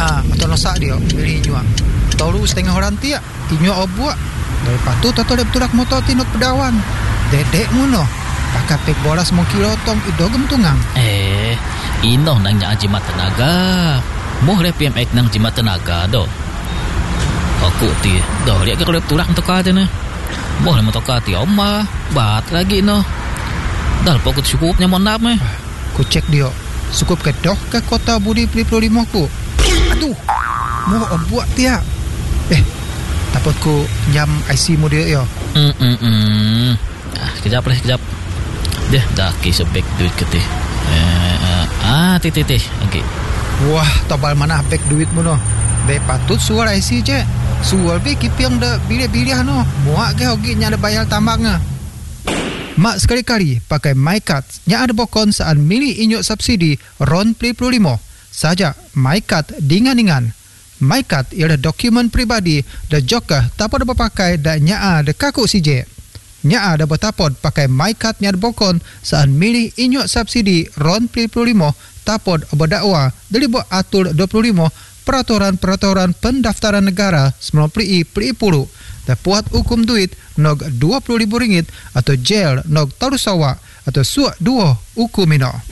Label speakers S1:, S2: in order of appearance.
S1: Atau nosak dia beli inyo. Tahu setengah orang tiak inyo obuak. Dari patu atau dia beturak motor tinuk pedawan. Dedek muno. Pakai pek bolas mau kilotong idogem tungang.
S2: Ino nang nya jimat tenaga. Moh le PMX nang jimat tenaga do. Aku ti do lihat ke kalau beturak untuk kata ne. Moh le motor kati oma bat lagi no. Dal pokok cukupnya mon nap meh.
S1: Ku cek dia. Cukup ke doh ke kota Budi 25 ku. Aduh. Mau obuak tiak. Takut ku nyam IC mu dia yo.
S2: Kejap. Deh, dah kisah back duit ke teh. Teh. Okey.
S1: Wah, tobal mana back duit mu no. Be patut suar IC je. Suar be kipiang dah bilih-bilih no. Muak ke hogi nya ada bayar tambangnya. Mak sekali-kali pakai MyCard nya ada bokon saat milih inyo subsidi RON 25. Saja MyCard dingan-dingan. MyCard ialah dokumen pribadi dan juga tak pada berpakai dan nya ada kaku CJ. Nya ada bertapod pakai MyCard nya ada bokon saat milih inyo subsidi RON 25 tapod berdakwa dari buat atur 25 peraturan pendaftaran negara 90 dan puat hukum duit nog RM20,000 atau jail nog tarusawa atau suak 2 hukum mino.